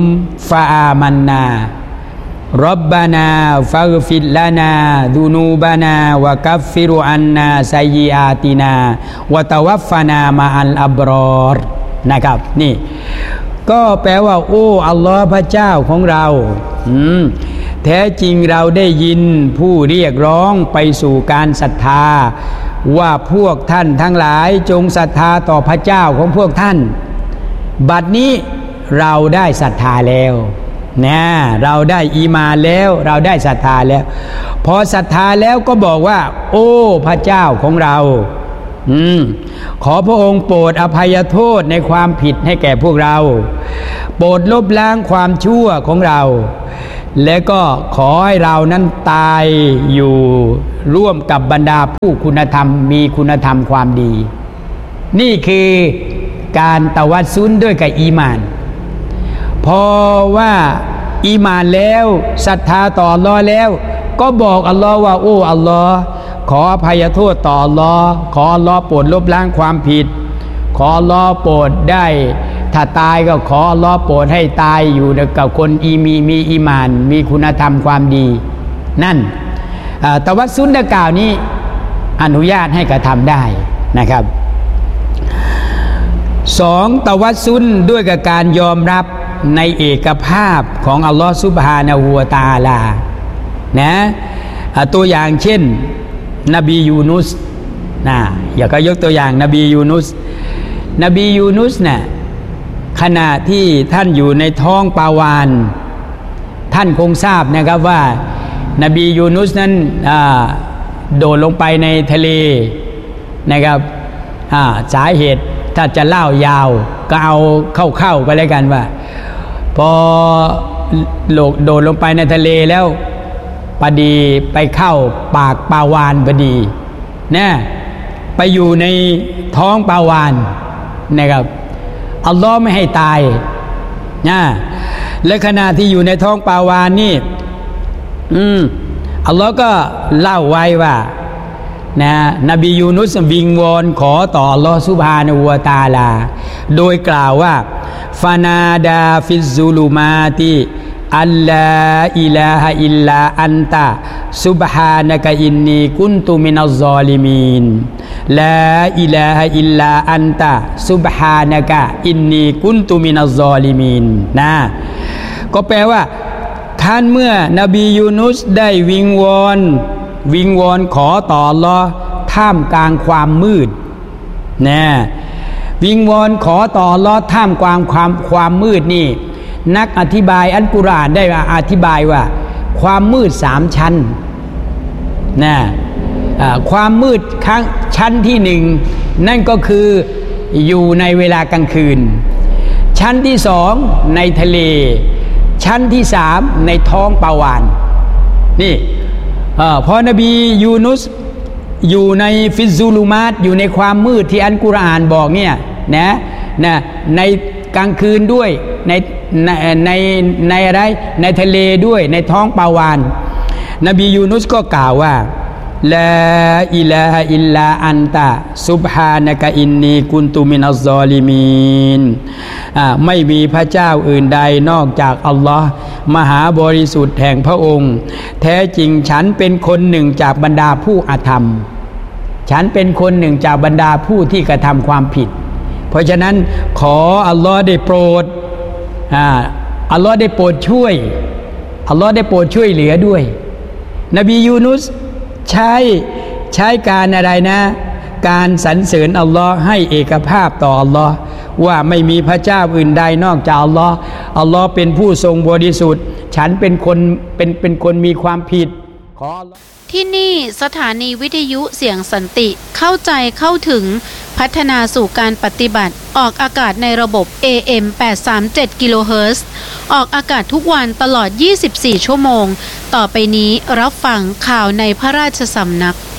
ฟาอามันนารับบานาฟักฟิรลานาดูนูบานา วะกัฟฟิรุอันนาไซยีอาตินา วะตะวัฟฟานามาอัลอับรอรนะครับนี่ก็แปลว่าโอ้อัลลอฮ์พระเจ้าของเราแท้จริงเราได้ยินผู้เรียกร้องไปสู่การศรัทธาว่าพวกท่านทั้งหลายจงศรัทธาต่อพระเจ้าของพวกท่านบัดนี้เราได้ศรัทธาแล้วนะเราได้อีมานแล้วเราได้ศรัทธาแล้วพอศรัทธาแล้วก็บอกว่าโอ้พระเจ้าของเราขอพระองค์โปรดอภัยโทษในความผิดให้แก่พวกเราโปรดลบล้างความชั่วของเราและก็ขอให้เรานั้นตายอยู่ร่วมกับบรรดาผู้คุณธรรมมีคุณธรรมความดีนี่คือการตะวัสซุลด้วยกับอีมานพอว่าอีมานแล้วศรัทธาต่ออัลลอฮ์แล้วก็บอกอัลลอฮ์ว่าโอ้อัลลอฮ์ขออภัยโทษต่ออัลลอฮ์ขออัลลอฮ์โปรดลบล้างความผิดขออัลลอฮ์โปรดได้ถ้าตายก็ขออัลลอฮ์โปรดให้ตายอยู่กับคนมีอีมานมีคุณธรรมความดีนั่นตะวัสซุลดังกล่าวนี้อนุญาตให้กระทำได้นะครับสองตะวัสซุลด้วยกับการยอมรับในเอกภาพของอัลลอฮฺซุบฮานะฮูวะตะอาลานะตัวอย่างเช่นนบียูนุสอยากจะยกตัวอย่างนบียูนุสเนี่ยขณะที่ท่านอยู่ในท้องปลาวาฬท่านคงทราบนะครับว่านบียูนุสนั้นโดดลงไปในทะเลนะครับสาเหตุถ้าจะเล่ายาวก็เอาเข้าก็แล้วกันว่าพอโดดลงไปในทะเลแล้วพอดีไปเข้าปากปลาวาฬพอดีนะไปอยู่ในท้องปลาวาฬนะครับอัลลอฮ์ไม่ให้ตายนะและขณะที่อยู่ในท้องปลาวาฬนี่อัลลอฮ์ก็เล่าไว้ว่านะนบียูนุสวิงวอนขอต่ออัลลอฮ์ซุบฮานะฮูวะตะอาลาโดยกล่าวว่าฟานาดาฟิซซุลุมาติอัลลาอิลาฮะอิลลาอันตะซุบฮานะกะอินนีกุนตุมินัซซอลิมีนลาอิลาฮะอิลลาอันตะซุบฮานะกะอินนีกุนตุมินัซซอลิมีนนะก็แปลว่าท่านเมื่อนบียูนุสได้วิงวอนขอต่ออัลเลาะห์ท่ามกลางความมืดนะวิงวอนขอต่ออัลเลาะห์ท่ามกลางความมืดนี่นักอธิบายอัลกุรอานได้อธิบายว่าความมืด3ชั้นนะความมืดชั้นที่1นั่นก็คืออยู่ในเวลากลางคืนชั้นที่2ในทะเลชั้นที่3ในท้องปลาวาฬนี่พอนบียูนุสอยู่ในฟิซซูลูมาตอยู่ในความมืดที่อัลกุรอานบอกเนี่ยนะในกลางคืนด้วยในอะไรในทะเลด้วยในท้องปลาวาฬนบียูนุสก็กล่าวว่าลาอิลาฮะอิลลาอันตะซุบฮานะกะอินนีกุนตุมินัซซอลิมีนไม่มีพระเจ้าอื่นใดนอกจากอัลลอฮ์มหาบริสุทธิ์แห่งพระองค์แท้จริงฉันเป็นคนหนึ่งจากบรรดาผู้อธรรมฉันเป็นคนหนึ่งจากบรรดาผู้ที่กระทำความผิดเพราะฉะนั้นขออัลลอฮ์ได้โปรดอัลลอฮ์ได้โปรดช่วยอัลลอฮ์ได้โปรดช่วยเหลือด้วยนบียูนุสใช้การอะไรนะการสรรเสริญอัลลอฮ์ให้เอกภาพต่ออัลลอฮ์ว่าไม่มีพระเจ้าอื่นใดนอกจากอัลลอฮ์อัลลอฮ์เป็นผู้ทรงบริสุทธิ์ฉันเป็นคนมีความผิดขอที่นี่สถานีวิทยุเสียงสันติเข้าใจเข้าถึงพัฒนาสู่การปฏิบัติออกอากาศในระบบ AM 837 กิโลเฮิรตซ์ออกอากาศทุกวันตลอด24 ชั่วโมงต่อไปนี้รับฟังข่าวในพระราชสำนัก